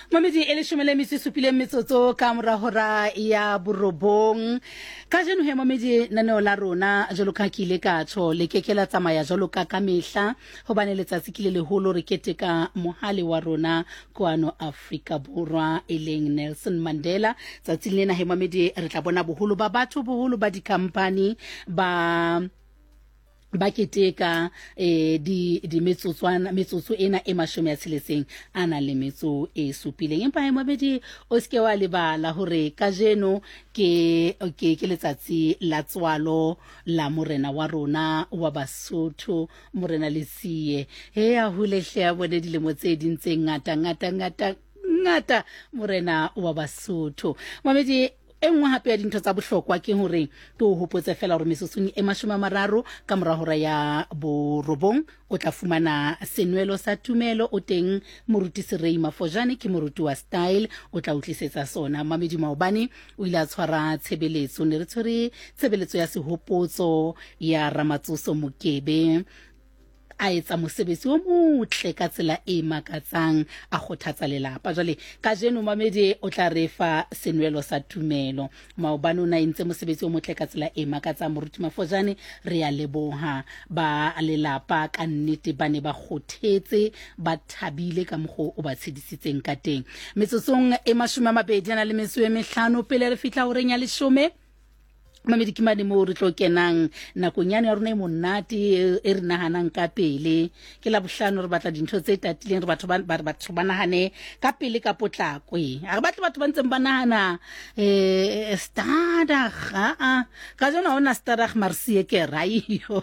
Mamedi e leshome le metso e supileng metsotso ka mora hora ya borobong. Ka jeno he mamedi naneo la rona jwalo ka ke ile ka tjho le kekela tsamaya jwalo ka mehla hobane letsatsi ke le leholo re keteka mohale wa rona kwano Afrika Borwa e leng Nelson Mandela. Tsatsi lena he mamedi re tla bona boholo ba batho, boholo ba di-company ba keteka di metsotso ena e mashome a tsheletseng ana le metso e supileng. Empa he mabedi o ske wa lebala hore ka jeno ke letsatsi la tswalo la morena wa rona wa Basotho, morena Lesie. He a hulehle a bone dilemo tse ding tse ngata morena wa Basotho. Mabedi engwe hape ya dintho tsa bohlokwa ke hore ke o hopotse fela hore mesotsong e 30 ka mora hora ya borobong o tla fumana senwelo sa tumelo o teng moruti Serei Mafojane ke moruti wa style o tla utlisetsa sona. Mamedi Maobane o ile a tshwara tshebeletso ne re tshwere tshebeletso ya sehopotso ya Ramatsoso Mokebe a etsa mosebetsi o motle ka tsela e makatsang a kgothatsa lelapa. Jwale ka jeno mamedi o tla refa senwelo sa tumelo. Maobane o na entse mosebetsi o motle ka tsela e makatsang moruti Mafojane re ya leboha ba lelapa ka nnete ba ne ba kgothetse ba thabile ka mokgo o ba tshedisitseng ka teng. Metsotsong e 25 pele re fihla horeng ya 10 mamedi ke mane mo re tlo kenang nakong ya rona e monate e re nahanang ka pele ke la bohlano re batla dintho tse tatileng re batho ba nahane ka pele ka potlako a re batho ba ntseng ba nahana Stardust ka jona ona Stardust marsie ke raiyo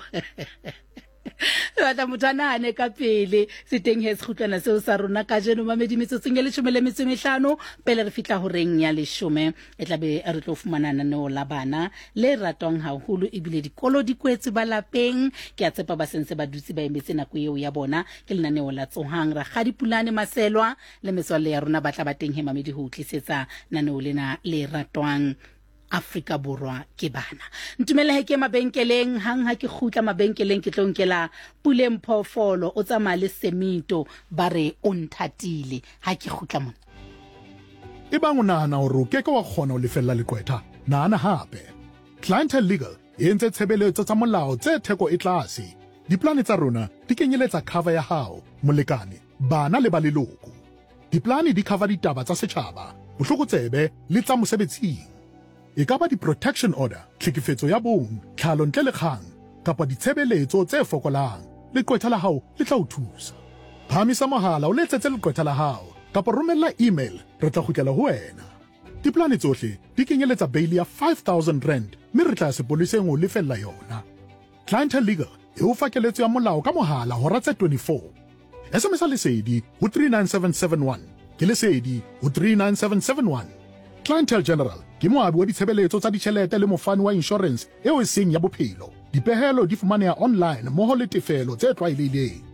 batla mothanane ka pele se teng he sekhutlwana seo sa rona ka jeno mamedi metsotsong e 15 pele re fitla horeng ya 10 e tla be re tlo fumana naneo la bana le ratwang haholo ebile dikolo di kwetse ba lapeng ke a tsepa ba sentse ba dutse ba emetse nako eo ya bona ke lenaneo la Tsohang ra ga dipulane Maselwa le metswalle ya rona batla ba teng he mamedi ho utlisetsa naneo lena le ratwang Afrika Borwa ke bana. Ntumele he ke mabenkeleng hang ha ke khutla mabenkeleng ke tlo nkela Puleng Phofolo o tsamaya le Semito bare o nthatile ha ke khutla mona. Ebang o nahana hore o keke wa kgona ho lefella lekwetha nahana hape. Clientele Legal e entse tshebeletso tsa molao tse theko e tlase. Diplane tsa rona di kenyeletsa cover ya hao, molekane, bana le ba leloko. Diplane di cover ditaba tsa setjhaba, bohlokotsebe le tsa mosebetsing. E ka ba di-protection order, tlhekefetso ya bong, tlhalo ntle le kgang, kapa ditshebeletso tse fokolang, lekwetha la hao le tla o thusa. Phamisa mohala o letsetse lekwetha la hao, kapa romella email, re tla kgutlela ho wena. Diplane tsohle di kenyeletsa bail ya 5,000 rand, mme re tla sepoleseng o lefella yona. Clientele Legal e o fa keletso ya molao ka mohala hora tse 24. SMS lesedi ho 39771, ke lesedi ho 39771. Clientele General ke moabi wa ditshebeletso tsa ditjhelete le mofani wa insurance eo e seng ya bophelo. Dipehelo di fumaneha online moho le tefelo tse tlwaelehileng.